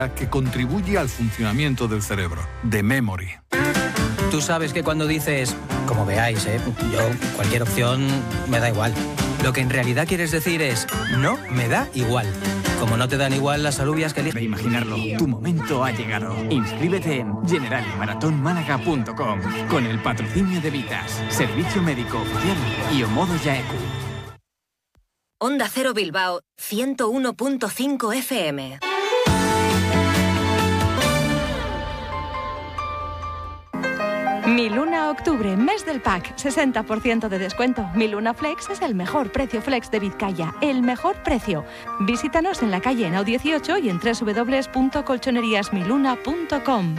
que contribuye al funcionamiento del cerebro, de Memory. Tú sabes que cuando dices, como veáis, yo cualquier opción me da igual. Lo que en realidad quieres decir es, no me da igual. Como no te dan igual las alubias que eliges. De imaginarlo, tu momento ha llegado. Inscríbete en generaliMarathonmálaga.com con el patrocinio de Vitas, Servicio Médico Oficial y Omodo Yaeku. Onda Cero Bilbao, 101.5 FM. Mi Luna Octubre, mes del pack, 60% de descuento. Mi Luna Flex es el mejor precio flex de Vizcaya, el mejor precio. Visítanos en la calle Henao 18 y en www.colchoneríasmiluna.com.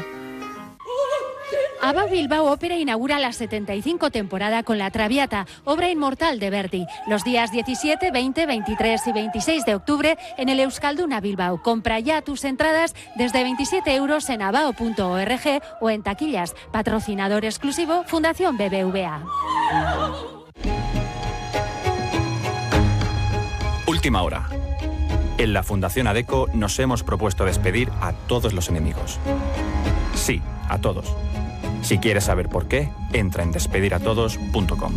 ABBA Bilbao Ópera inaugura la 75 temporada con La Traviata, obra inmortal de Verdi, los días 17, 20, 23 y 26 de octubre en el Euskalduna Bilbao. Compra ya tus entradas desde 27 euros en abao.org o en taquillas. Patrocinador exclusivo, Fundación BBVA. Última hora. En la Fundación ADECO nos hemos propuesto despedir a todos los enemigos. Sí, a todos. Si quieres saber por qué, entra en despediratodos.com.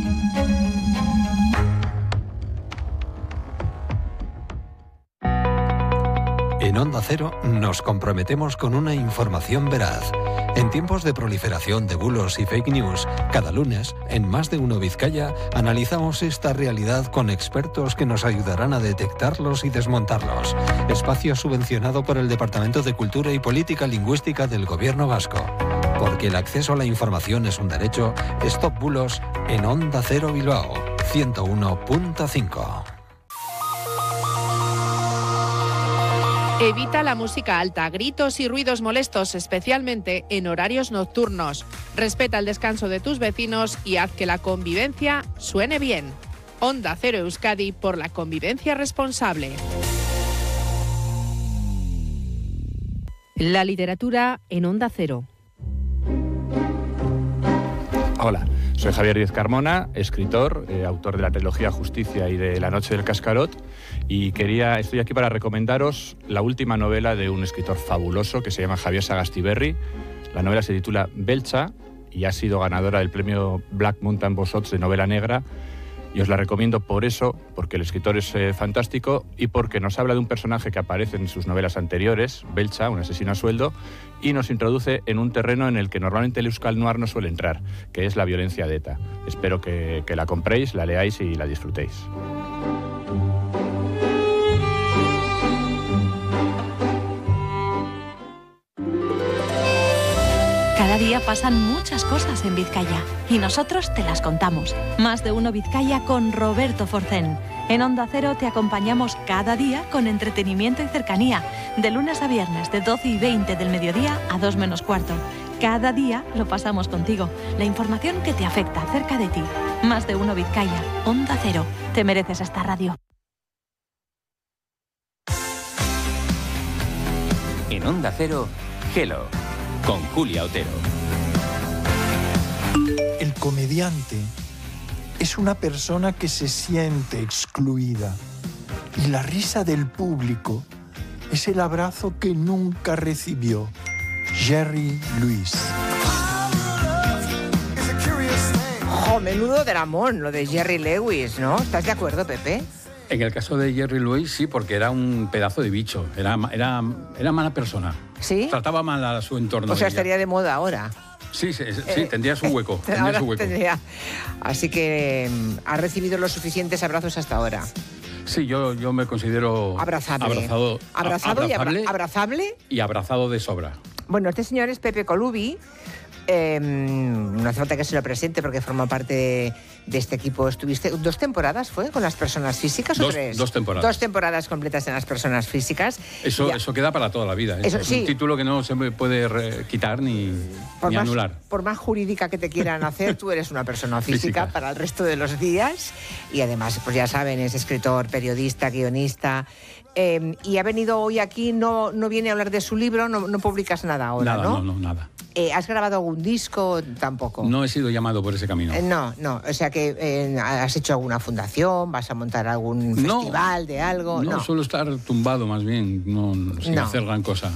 En Onda Cero nos comprometemos con una información veraz. En tiempos de proliferación de bulos y fake news, cada lunes, en Más de Uno Vizcaya, analizamos esta realidad con expertos que nos ayudarán a detectarlos y desmontarlos. Espacio subvencionado por el Departamento de Cultura y Política Lingüística del Gobierno Vasco. Porque el acceso a la información es un derecho, Stop Bulos en Onda Cero Bilbao, 101.5. Evita la música alta, gritos y ruidos molestos, especialmente en horarios nocturnos. Respeta el descanso de tus vecinos y haz que la convivencia suene bien. Onda Cero Euskadi por la convivencia responsable. La literatura en Onda Cero. Hola, soy Javier Díez Carmona, escritor, autor de la trilogía Justicia y de La Noche del Cascarot, y estoy aquí para recomendaros la última novela de un escritor fabuloso que se llama Javier Sagastiberri. La novela se titula Belcha y ha sido ganadora del premio Black Mountain Bosots de novela negra, y os la recomiendo por eso, porque el escritor es fantástico y porque nos habla de un personaje que aparece en sus novelas anteriores, Belcha, un asesino a sueldo, y nos introduce en un terreno en el que normalmente el Euskal Noir no suele entrar, que es la violencia de ETA. Espero que la compréis, la leáis y la disfrutéis. Cada día pasan muchas cosas en Vizcaya y nosotros te las contamos. Más de Uno Vizcaya con Roberto Forcén. En Onda Cero te acompañamos cada día con entretenimiento y cercanía, de lunes a viernes de 12:20 del mediodía a 2 menos cuarto. Cada día lo pasamos contigo. La información que te afecta cerca de ti. Más de Uno Vizcaya. Onda Cero. Te mereces esta radio. En Onda Cero, Hello, con Julia Otero. El comediante es una persona que se siente excluida y la risa del público es el abrazo que nunca recibió. Jerry Lewis. ¡Jo, menudo dramón lo de Jerry Lewis!, ¿no? ¿Estás de acuerdo, Pepe? En el caso de Jerry Lewis, sí, porque era un pedazo de bicho. Era mala persona. ¿Sí? Trataba mal a su entorno. O sea, estaría de moda ahora. Sí, tendría su hueco. Tendría. Así que ha recibido los suficientes abrazos hasta ahora. Sí, yo me considero abrazable. Abrazable y abrazado de sobra. Bueno, este señor es Pepe Colubi. No hace falta que se lo presente porque forma parte de este equipo. ¿Estuviste 2 temporadas fue con las personas físicas o 3? 2 temporadas. 2 temporadas completas en las personas físicas. Eso queda para toda la vida. Eso, es sí. Un título que no se puede quitar ni anular. Por más jurídica que te quieran hacer, tú eres una persona física para el resto de los días. Y además, pues ya saben, es escritor, periodista, guionista. Y ha venido hoy aquí, no viene a hablar de su libro, no publicas nada ahora, ¿no? No, nada. ¿Has grabado algún disco? Tampoco. No he sido llamado por ese camino. No. O sea que has hecho alguna fundación, vas a montar algún festival de algo. No, suelo estar tumbado más bien, sin hacer gran cosa.